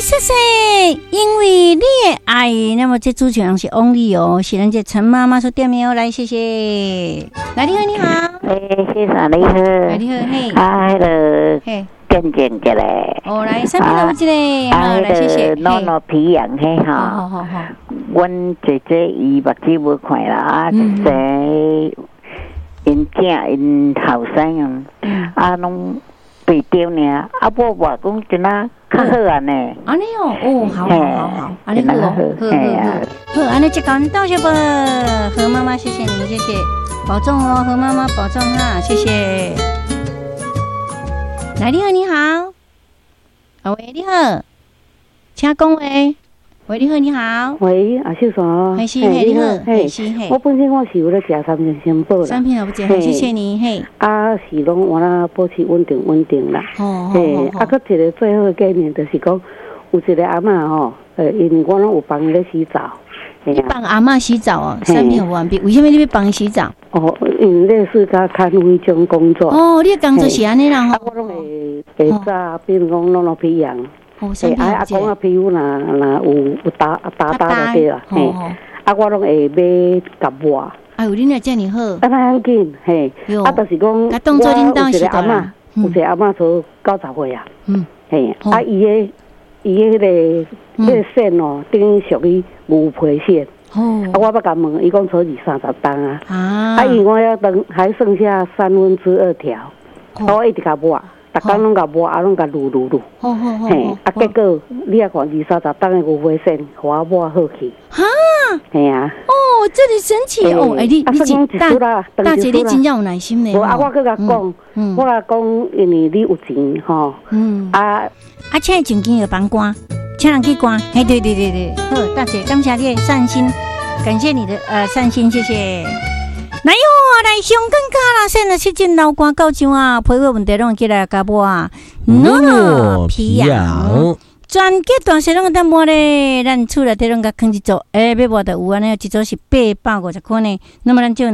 谢谢，因为你的爱，那么这主持人是翁丽哦，是咱这陈妈妈所点名哦，来谢谢。来，你好，你好。 先生你好。 你好，嘿。 迄个。 嘿。 见见一个。 哦，来，上面有一个，好，来谢谢。 诺诺皮痒嘿哈。 好。 阮姐姐伊目睭无看啦，即因囝因后生拢被丢呢，无话讲真啊，较好安尼。 安尼哦，好，安尼好，安尼就搞你到这吧，何妈妈，谢谢你，谢谢，保重哦，何妈妈保重哈，谢谢。来，你好，你好，喂，你好，请讲喂。喂，你好，你好。 喂，阿秀嫂。 嘿，是嘿，你好，嘿，是嘿。 我本身我是有咧食三片仙宝啦。 三片都不食，谢谢你，嘿。 是拢我那保持稳定啦。嘿，搁一个最后的概念就是讲，有一个阿嬷吼，因为我拢有帮伊咧洗澡。 你帮阿嬷洗澡哦，三片完毕。为什么你要帮伊洗澡？ 哦，因为类似甲看护迄种工作。 哦，你的工作是安尼啦吼。 我拢会早，比如讲弄皮痒。阿公啊，皮肤若有打就对啦，嘿。我拢会买夹抹。 哎呦，你若遮尼好。 那很紧，嘿。就是讲，我有一个阿嬷，有一个阿嬷做90岁啊。嘿。伊迄个线哦，等于属于牛皮线。我要甲问，伊讲做20-30担啊。因为我要等还剩下2/3条，我一直甲抹。逐工拢甲抹，拢甲撸，嘿，结果你也看20-30担的牛皮线，互我抹好去。哈，嘿啊。哦， 这里神奇哦！你大姐，你真正有耐心呢。 我搁甲讲，我甲讲，因为你有钱吼。 请正经有帮关，请人去关。嘿，对，好，大姐，感谢你的善心，感谢你的善心，谢谢。来哟，来香港卡啦！现在去进老瓜高上啊，皮肤问题拢起来甲抹啊，诺皮痒，全结大细拢得抹咧，咱厝内底拢甲放一组，要抹的有安尼，一组是850块呢，那么咱就。